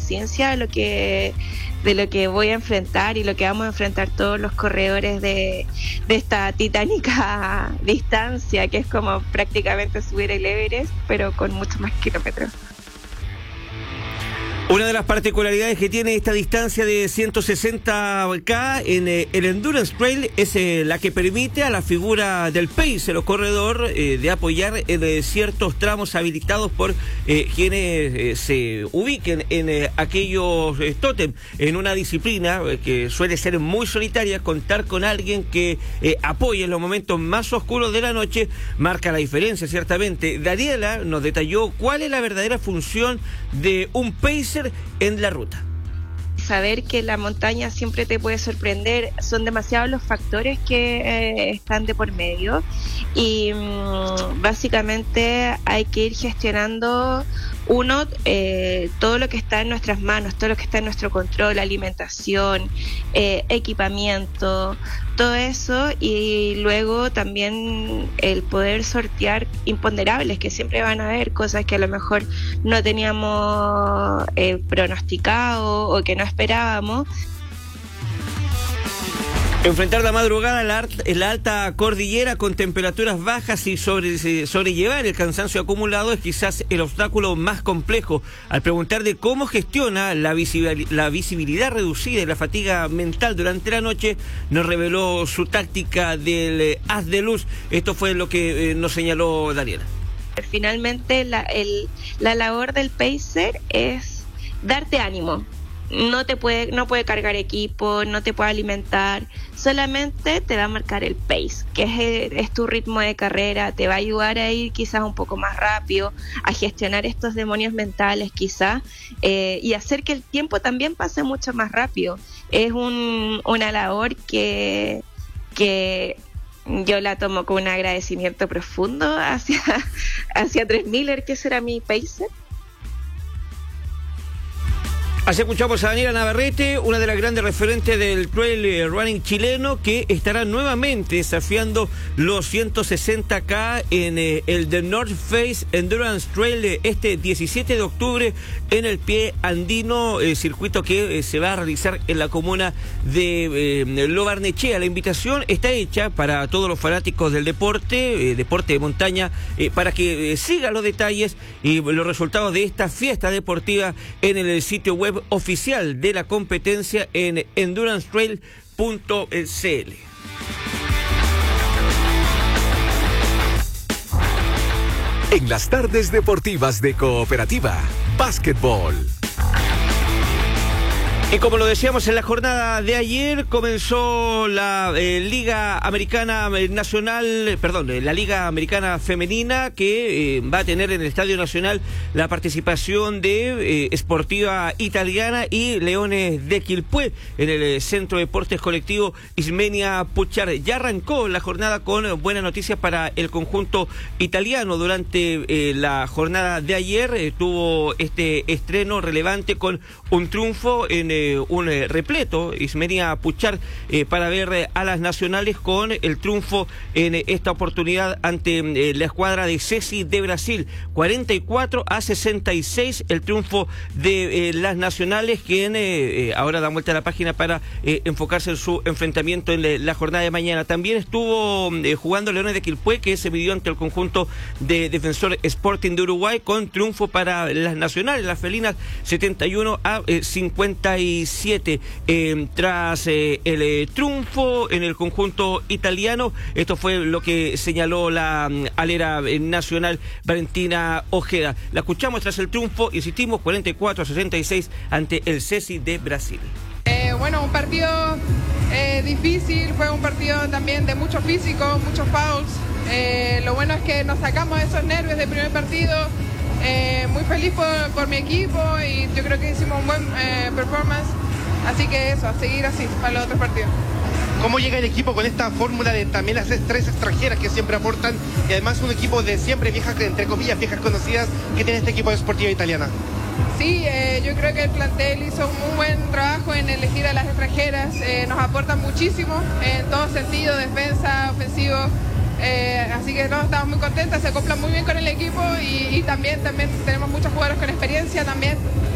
conciencia de lo que voy a enfrentar y lo que vamos a enfrentar todos los corredores de esta titánica distancia, que es como prácticamente subir el Everest, pero con muchos más kilómetros. Una de las particularidades que tiene esta distancia de 160K en el Endurance Trail es la que permite a la figura del pacer o corredor de apoyar en ciertos tramos habilitados por quienes se ubiquen en aquellos tótem. En una disciplina que suele ser muy solitaria, contar con alguien que apoye en los momentos más oscuros de la noche marca la diferencia, ciertamente. Daniela nos detalló cuál es la verdadera función de un pacer en la ruta. Saber que la montaña siempre te puede sorprender, son demasiados los factores que están de por medio y básicamente hay que ir gestionando todo lo que está en nuestras manos, todo lo que está en nuestro control, alimentación, equipamiento, todo eso, y luego también el poder sortear imponderables, que siempre van a haber cosas que a lo mejor no teníamos pronosticado o que no esperábamos. Enfrentar la madrugada en la alta cordillera con temperaturas bajas y sobrellevar el cansancio acumulado es quizás el obstáculo más complejo. Al preguntar de cómo gestiona la visibilidad reducida y la fatiga mental durante la noche, nos reveló su táctica del haz de luz. Esto fue lo que nos señaló Daniela. Finalmente la labor del pacer es darte ánimo. No puede cargar equipo, no te puede alimentar, solamente te va a marcar el pace, que es tu ritmo de carrera, te va a ayudar a ir quizás un poco más rápido, a gestionar estos demonios mentales quizás, y hacer que el tiempo también pase mucho más rápido. Es una labor que yo la tomo con un agradecimiento profundo hacia Tres Miller, que será mi pacer. Así escuchamos a Daniela Navarrete, una de las grandes referentes del trail running chileno, que estará nuevamente desafiando los 160K en el The North Face Endurance Trail este 17 de octubre en el Pie Andino, circuito que se va a realizar en la comuna de Lo Barnechea. La invitación está hecha para todos los fanáticos del deporte de montaña, para que sigan los detalles y los resultados de esta fiesta deportiva en el sitio web oficial de la competencia en endurancerail.cl. En las tardes deportivas de Cooperativa, básquetbol. Y como lo decíamos en la jornada de ayer, comenzó la Liga Americana Nacional, la Liga Americana Femenina, que va a tener en el Estadio Nacional la participación de Sportiva Italiana y Leones de Quilpué en el Centro de Deportes Colectivo Ismenia Puchar. Ya arrancó la jornada con buenas noticias para el conjunto italiano. Durante la jornada de ayer tuvo este estreno relevante con un triunfo en un repleto Ismenia Puchar para ver a las nacionales con el triunfo en esta oportunidad ante la escuadra de Ceci de Brasil, 44-66 el triunfo de las nacionales, quien ahora da vuelta a la página para enfocarse en su enfrentamiento en la jornada de mañana. También estuvo jugando Leones de Quilpué, que se midió ante el conjunto de Defensor Sporting de Uruguay con triunfo para las nacionales, las felinas 71-57. Tras el triunfo en el conjunto italiano, esto fue lo que señaló la alera nacional Valentina Ojeda. La escuchamos tras el triunfo, insistimos, 44-66 ante el Ceci de Brasil. Un partido difícil, fue un partido también de mucho físico, muchos fouls. Lo bueno es que nos sacamos esos nervios del primer partido. Muy feliz por mi equipo y yo creo que hicimos un buen performance. Así que eso, a seguir así para los otros partidos. ¿Cómo llega el equipo con esta fórmula de también las tres extranjeras que siempre aportan y además un equipo de siempre viejas, entre comillas, viejas conocidas que tiene este equipo de Sportiva Italiana? Sí, yo creo que el plantel hizo un muy buen trabajo en elegir a las extranjeras. Nos aportan muchísimo en todo sentido, defensa, ofensivo. Así que estamos muy contentas, se acoplan muy bien con el equipo y también tenemos muchos jugadores con experiencia también.